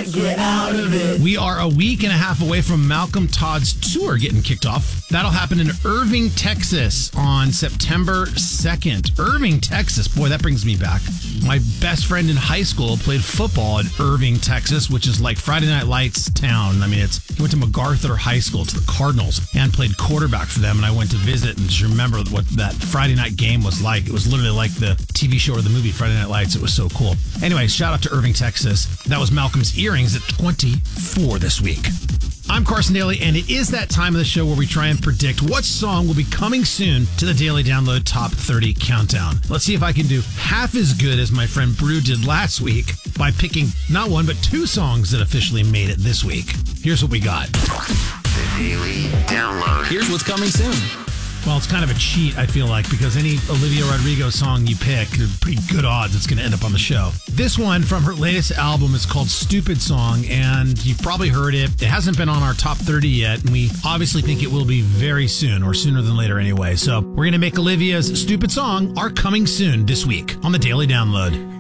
can't get out of it. We are a week and a half away from Malcolm Todd's tour getting kicked off. That'll happen in Irving, Texas on September 2nd. Irving, Texas. Boy, that brings me back. My best friend in high school played football in Irving, Texas, which is like Friday Night Lights town. I mean, he went to MacArthur High School, to the Cardinals, and played quarterback for them. And I went to visit and just remember what that Friday night game was like. It was literally like the TV show or the movie Friday Night Lights. It was so cool. Anyway, shout out to Irving, Texas. That was Malcolm's Earrings at 24 this week. I'm Carson Daly, and it is that time of the show where we try and predict what song will be coming soon to the Daily Download Top 30 Countdown. Let's see if I can do half as good as my friend Brew did last week by picking not one, but two songs that officially made it this week. Here's what we got. The Daily Download. Here's what's coming soon. Well, it's kind of a cheat, I feel like, because any Olivia Rodrigo song you pick, there's pretty good odds it's going to end up on the show. This one from her latest album is called Stupid Song, and you've probably heard it. It hasn't been on our top 30 yet, and we obviously think it will be very soon, or sooner than later anyway. So we're going to make Olivia's Stupid Song our coming soon this week on the Daily Download.